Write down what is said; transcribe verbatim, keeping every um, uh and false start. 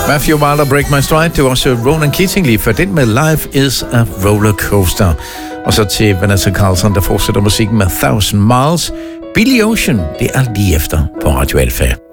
Matthew Wilder, Break My Stride. Det var også Ronan Keating lige før. Den med Life is a Rollercoaster. Og så til Vanessa Carlson, der fortsætter musikken med Thousand Miles. Billy Ocean, det er lige efter på Radio Alfa.